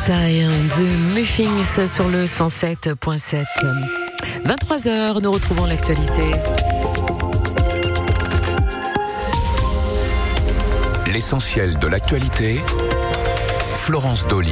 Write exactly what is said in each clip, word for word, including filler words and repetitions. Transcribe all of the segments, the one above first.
Style de Muffins sur le cent sept virgule sept. vingt-trois heures, nous retrouvons l'actualité. L'essentiel de l'actualité, Florence Dolly.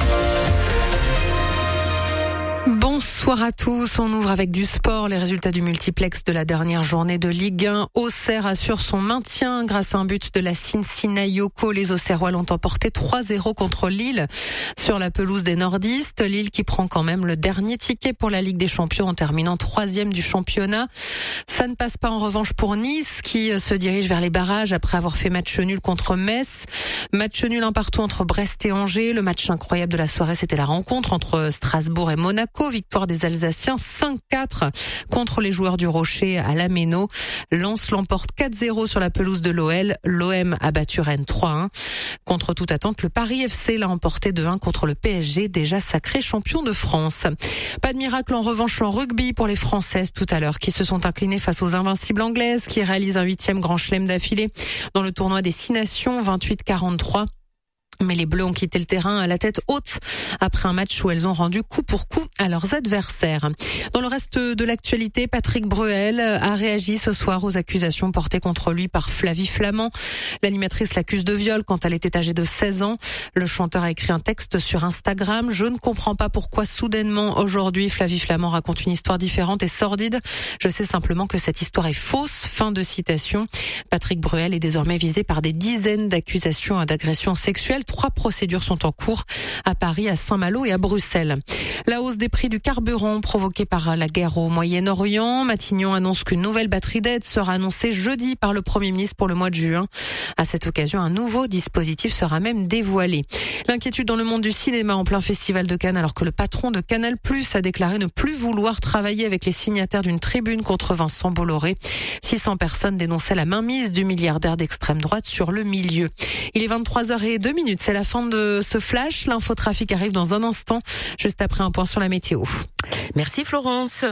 Bonsoir à tous, on ouvre avec du sport. Les résultats du multiplex de la dernière journée de Ligue un. Auxerre assure son maintien grâce à un but de la Cincinnati Yoko. Les Auxerrois l'ont emporté trois zéro contre Lille sur la pelouse des nordistes. Lille qui prend quand même le dernier ticket pour la Ligue des Champions en terminant troisième du championnat. Ça ne passe pas en revanche pour Nice qui se dirige vers les barrages après avoir fait match nul contre Metz. Match nul un partout entre Brest et Angers. Le match incroyable de la soirée, c'était la rencontre entre Strasbourg et Monaco. Victoire des Alsaciens cinq quatre contre les joueurs du Rocher à la Méno. Lens l'emporte quatre zéro sur la pelouse de l'O L. L'O M a battu Rennes trois un. Contre toute attente, le Paris F C l'a emporté deux un contre le P S G, déjà sacré champion de France. Pas de miracle en revanche en rugby pour les Françaises tout à l'heure, qui se sont inclinées face aux invincibles anglaises, qui réalisent un huitième grand chelem d'affilée dans le tournoi des Six Nations, vingt-huit quarante-trois. Mais les Bleus ont quitté le terrain à la tête haute après un match où elles ont rendu coup pour coup à leurs adversaires. Dans le reste de l'actualité, Patrick Bruel a réagi ce soir aux accusations portées contre lui par Flavie Flament. L'animatrice l'accuse de viol quand elle était âgée de seize ans. Le chanteur a écrit un texte sur Instagram. Je ne comprends pas pourquoi soudainement aujourd'hui Flavie Flament raconte une histoire différente et sordide. Je sais simplement que cette histoire est fausse. Fin de citation. Patrick Bruel est désormais visé par des dizaines d'accusations d'agression sexuelle. Trois procédures sont en cours à Paris, à Saint-Malo et à Bruxelles. La hausse des prix du carburant provoquée par la guerre au Moyen-Orient. Matignon annonce qu'une nouvelle batterie d'aide sera annoncée jeudi par le Premier ministre pour le mois de juin. À cette occasion, un nouveau dispositif sera même dévoilé. L'inquiétude dans le monde du cinéma en plein festival de Cannes, alors que le patron de Canal+ a déclaré ne plus vouloir travailler avec les signataires d'une tribune contre Vincent Bolloré. six cents personnes dénonçaient la mainmise du milliardaire d'extrême droite sur le milieu. Il est vingt-trois heures zéro deux minutes. C'est la fin de ce flash. L'infotrafic arrive dans un instant, juste après un point sur la météo. Merci Florence.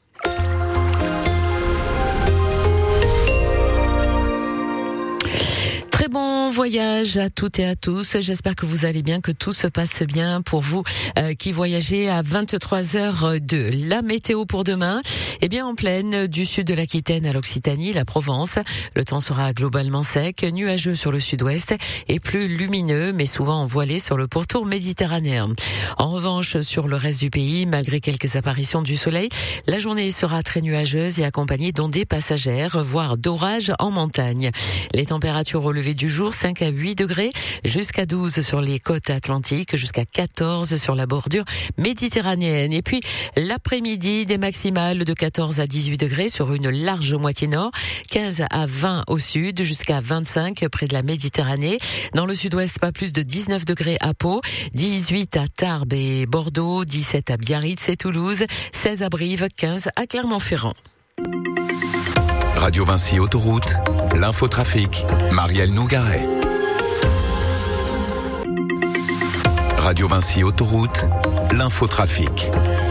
Très bon voyage à toutes et à tous. J'espère que vous allez bien, que tout se passe bien pour vous euh, qui voyagez à vingt-trois heures deux. La météo pour demain, eh bien en pleine du sud de l'Aquitaine à l'Occitanie, la Provence. Le temps sera globalement sec, nuageux sur le sud-ouest et plus lumineux, mais souvent voilé sur le pourtour méditerranéen. En revanche, sur le reste du pays, malgré quelques apparitions du soleil, la journée sera très nuageuse et accompagnée d'ondées passagères, voire d'orages en montagne. Les températures au lever du jour, cinq à huit degrés, jusqu'à douze sur les côtes atlantiques, jusqu'à quatorze sur la bordure méditerranéenne. Et puis, l'après-midi, des maximales de quatorze à dix-huit degrés sur une large moitié nord, quinze à vingt au sud, jusqu'à vingt-cinq près de la Méditerranée. Dans le sud-ouest, pas plus de dix-neuf degrés à Pau, dix-huit à Tarbes et Bordeaux, dix-sept à Biarritz et Toulouse, seize à Brive, quinze à Clermont-Ferrand. Radio Vinci Autoroute, l'infotrafic, Marielle Nougaret. Radio Vinci Autoroute, l'infotrafic.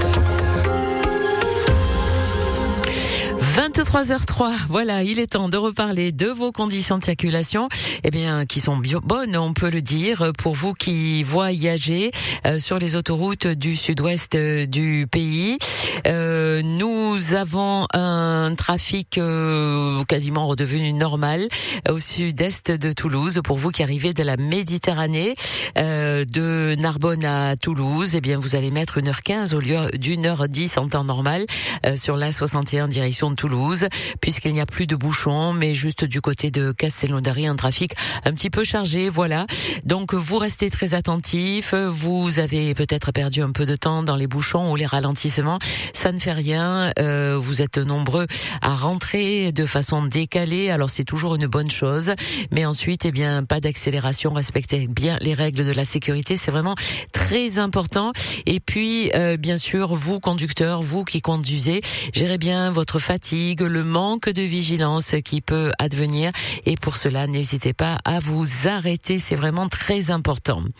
vingt-trois heures trois, voilà, il est temps de reparler de vos conditions de circulation, eh bien, qui sont bien bonnes, on peut le dire, pour vous qui voyagez euh, sur les autoroutes du sud-ouest euh, du pays. Euh, nous avons un trafic euh, quasiment redevenu normal au sud-est de Toulouse. Pour vous qui arrivez de la Méditerranée, euh, de Narbonne à Toulouse, eh bien, vous allez mettre une heure quinze au lieu d'une heure dix en temps normal euh, sur l'A soixante et un direction de Toulouse, puisqu'il n'y a plus de bouchons, mais juste du côté de Castelnaudary, un trafic un petit peu chargé, voilà. Donc vous restez très attentifs, vous avez peut-être perdu un peu de temps dans les bouchons ou les ralentissements, ça ne fait rien, euh, vous êtes nombreux à rentrer de façon décalée, alors c'est toujours une bonne chose, mais ensuite, eh bien, pas d'accélération, respectez bien les règles de la sécurité, c'est vraiment très important. Et puis, euh, bien sûr, vous conducteurs, vous qui conduisez, gérez bien votre fatigue, le manque de vigilance qui peut advenir, et pour cela, n'hésitez pas à vous arrêter, c'est vraiment très important.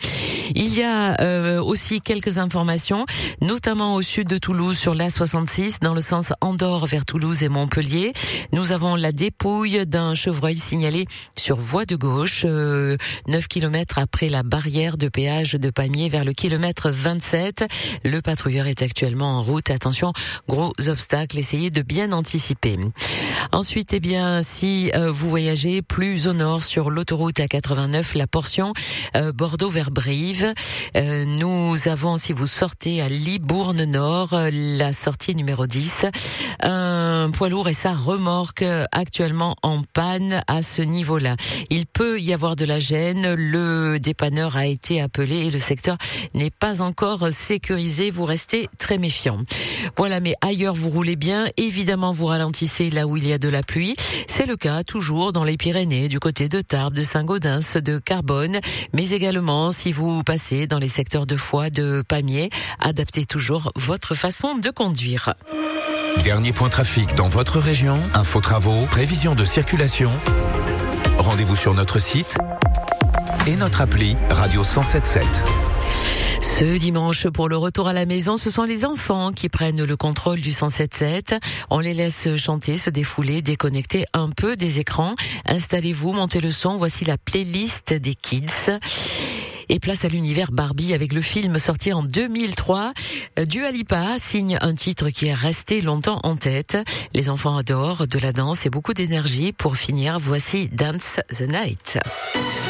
Il y a euh, aussi quelques informations, notamment au sud de Toulouse sur l'A soixante-six, dans le sens Andorre vers Toulouse et Montpellier. Nous avons la dépouille d'un chevreuil signalé sur voie de gauche, euh, neuf kilomètres après la barrière de péage de Pamiers vers le kilomètre vingt-sept. Le patrouilleur est actuellement en route. Attention, gros obstacle, essayez de bien anticiper. Ensuite, eh bien, si euh, vous voyagez plus au nord sur l'autoroute A quatre-vingt-neuf, la portion euh, Bordeaux vers Brive, euh, nous avons, si vous sortez à Libourne Nord, euh, la sortie numéro dix, un poids lourd et sa remorque euh, actuellement en panne à ce niveau-là. Il peut y avoir de la gêne, le dépanneur a été appelé et le secteur n'est pas encore sécurisé, vous restez très méfiant. Voilà, mais ailleurs vous roulez bien, évidemment vous ralentissez là où il y a de la pluie. C'est le cas toujours dans les Pyrénées, du côté de Tarbes, de Saint-Gaudens, de Carbone, mais également si vous passez dans les secteurs de Foix, de Pamiers, adaptez toujours votre façon de conduire. Dernier point trafic dans votre région, info travaux, prévision de circulation. Rendez-vous sur notre site et notre appli Radio cent sept virgule sept. Ce dimanche, pour le retour à la maison, ce sont les enfants qui prennent le contrôle du cent sept virgule sept. On les laisse chanter, se défouler, déconnecter un peu des écrans. Installez-vous, montez le son. Voici la playlist des kids. Et place à l'univers Barbie avec le film sorti en deux mille trois. Dua Lipa signe un titre qui est resté longtemps en tête. Les enfants adorent de la danse et beaucoup d'énergie. Pour finir, voici Dance the Night.